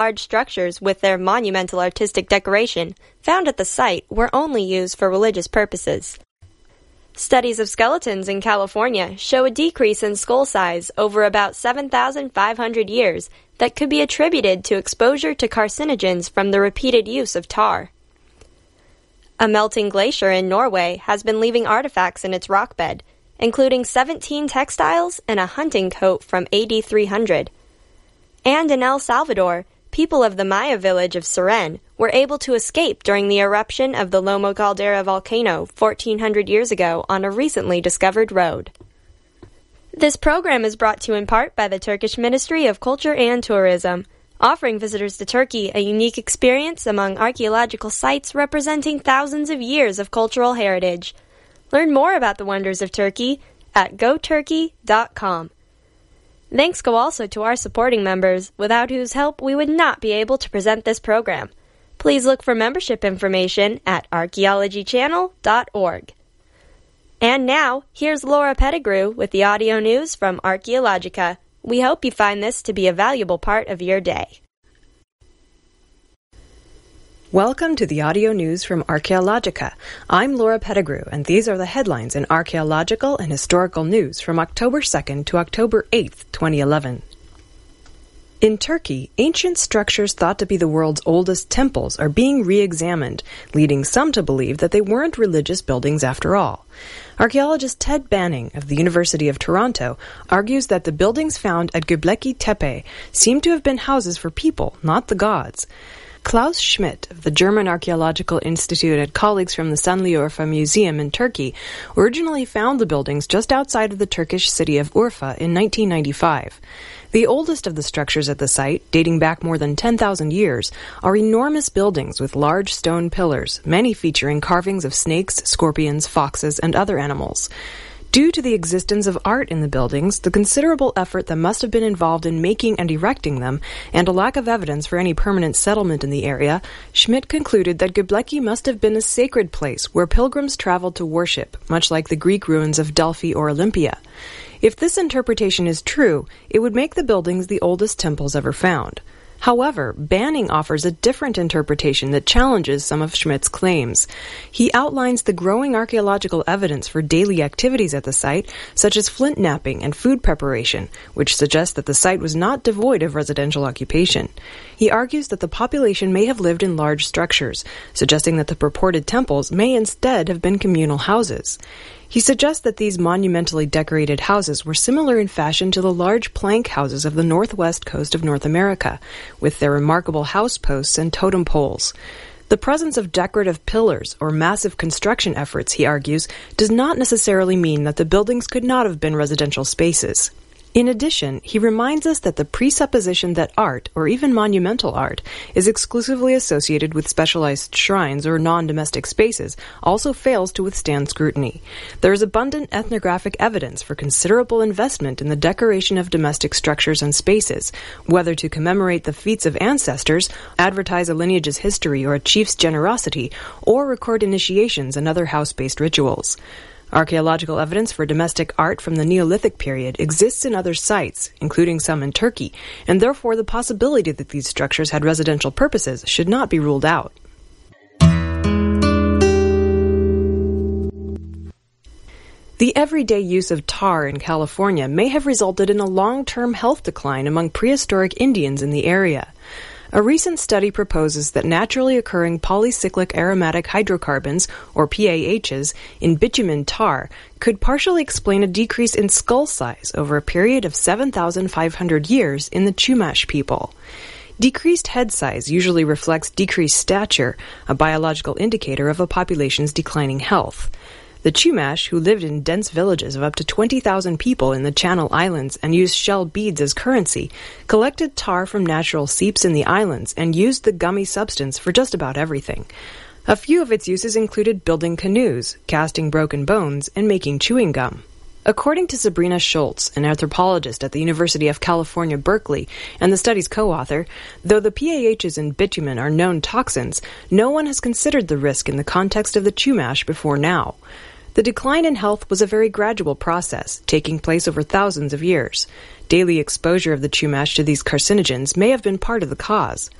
large structures with their monumental artistic decoration found at the site were only used for religious purposes. Studies of skeletons in California show a decrease in skull size over about 7,500 years that could be attributed to exposure to carcinogens from the repeated use of tar. A melting glacier in Norway has been leaving artifacts in its rock bed, including 17 textiles and a hunting coat from AD 300. And in El Salvador, people of the Maya village of Seren were able to escape during the eruption of the Lomo Caldera volcano 1,400 years ago on a recently discovered road. This program is brought to you in part by the Turkish Ministry of Culture and Tourism, offering visitors to Turkey a unique experience among archaeological sites representing thousands of years of cultural heritage. Learn more about the wonders of Turkey at goturkey.com. Thanks go also to our supporting members, without whose help we would not be able to present this program. Please look for membership information at archaeologychannel.org. And now, here's Laura Pettigrew with the audio news from Archaeologica. We hope you find this to be a valuable part of your day. Welcome to the audio news from Archaeologica. I'm Laura Pettigrew, and these are the headlines in archaeological and historical news from October 2nd to October 8th, 2011. In Turkey, ancient structures thought to be the world's oldest temples are being re-examined, leading some to believe that they weren't religious buildings after all. Archaeologist Ted Banning of the University of Toronto argues that the buildings found at Göbekli Tepe seem to have been houses for people, not the gods. Klaus Schmidt of the German Archaeological Institute and colleagues from the Şanlıurfa Museum in Turkey originally found the buildings just outside of the Turkish city of Urfa in 1995. The oldest of the structures at the site, dating back more than 10,000 years, are enormous buildings with large stone pillars, many featuring carvings of snakes, scorpions, foxes, and other animals. Due to the existence of art in the buildings, the considerable effort that must have been involved in making and erecting them, and a lack of evidence for any permanent settlement in the area, Schmidt concluded that Göbekli must have been a sacred place where pilgrims traveled to worship, much like the Greek ruins of Delphi or Olympia. If this interpretation is true, it would make the buildings the oldest temples ever found. However, Banning offers a different interpretation that challenges some of Schmidt's claims. He outlines the growing archaeological evidence for daily activities at the site, such as flint knapping and food preparation, which suggests that the site was not devoid of residential occupation. He argues that the population may have lived in large structures, suggesting that the purported temples may instead have been communal houses. He suggests that these monumentally decorated houses were similar in fashion to the large plank houses of the northwest coast of North America, with their remarkable house posts and totem poles. The presence of decorative pillars or massive construction efforts, he argues, does not necessarily mean that the buildings could not have been residential spaces. In addition, he reminds us that the presupposition that art, or even monumental art, is exclusively associated with specialized shrines or non-domestic spaces also fails to withstand scrutiny. There is abundant ethnographic evidence for considerable investment in the decoration of domestic structures and spaces, whether to commemorate the feats of ancestors, advertise a lineage's history or a chief's generosity, or record initiations and other house-based rituals. Archaeological evidence for domestic art from the Neolithic period exists in other sites, including some in Turkey, and therefore the possibility that these structures had residential purposes should not be ruled out. The everyday use of tar in California may have resulted in a long-term health decline among prehistoric Indians in the area. A recent study proposes that naturally occurring polycyclic aromatic hydrocarbons, or PAHs, in bitumen tar could partially explain a decrease in skull size over a period of 7,500 years in the Chumash people. Decreased head size usually reflects decreased stature, a biological indicator of a population's declining health. The Chumash, who lived in dense villages of up to 20,000 people in the Channel Islands and used shell beads as currency, collected tar from natural seeps in the islands and used the gummy substance for just about everything. A few of its uses included building canoes, casting broken bones, and making chewing gum. According to Sabrina Schultz, an anthropologist at the University of California, Berkeley, and the study's co-author, though the PAHs in bitumen are known toxins, no one has considered the risk in the context of the Chumash before now. The decline in health was a very gradual process, taking place over thousands of years. Daily exposure of the Chumash to these carcinogens may have been part of the cause.